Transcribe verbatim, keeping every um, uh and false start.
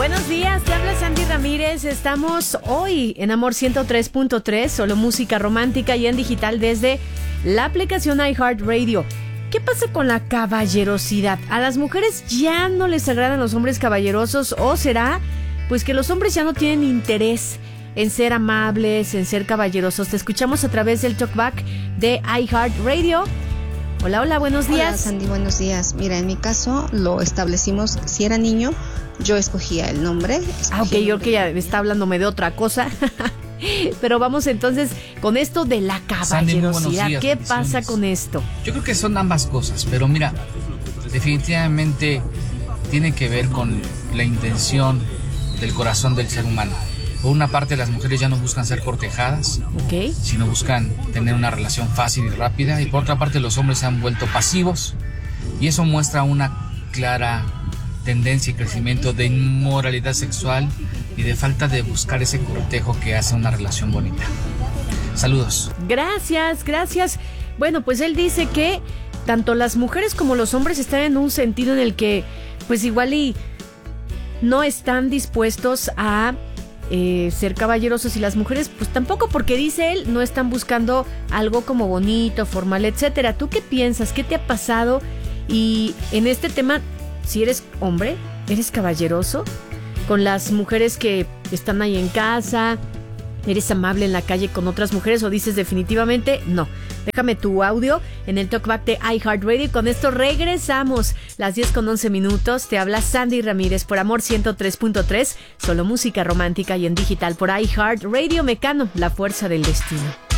Buenos días, te habla Sandy Ramírez. Estamos hoy en Amor ciento tres punto tres, solo música romántica y en digital desde la aplicación iHeartRadio. ¿Qué pasa con la caballerosidad? ¿A las mujeres ya no les agradan los hombres caballerosos o será pues que los hombres ya no tienen interés en ser amables, en ser caballerosos? Te escuchamos a través del Talkback de iHeartRadio. Hola, hola, buenos días. Hola, Sandy, buenos días. Mira, en mi caso lo establecimos, si era niño, yo escogía el nombre. Ah, ok, yo que ya está hablándome de otra cosa. Pero vamos entonces con esto de la caballerosidad. Días, ¿qué pasa con esto? Yo creo que son ambas cosas, pero mira, definitivamente tiene que ver con la intención del corazón del ser humano. Por una parte, las mujeres ya no buscan ser cortejadas, okay, sino buscan tener una relación fácil y rápida. Y por otra parte, los hombres se han vuelto pasivos y eso muestra una clara tendencia y crecimiento de inmoralidad sexual y de falta de buscar ese cortejo que hace una relación bonita. Saludos. Gracias, gracias. Bueno, pues él dice que tanto las mujeres como los hombres están en un sentido en el que pues igual y no están dispuestos a eh, ser caballerosos, y las mujeres pues tampoco, porque dice él, no están buscando algo como bonito, formal, etcétera. ¿Tú qué piensas? ¿Qué te ha pasado? Y en este tema, si eres hombre, ¿eres caballeroso con las mujeres que están ahí en casa? ¿Eres amable en la calle con otras mujeres o dices definitivamente no? Déjame tu audio en el Talkback de iHeartRadio y con esto regresamos. Las diez con once minutos. Te habla Sandy Ramírez por Amor ciento tres punto tres. Solo música romántica y en digital por iHeartRadio. Mecano, la fuerza del destino.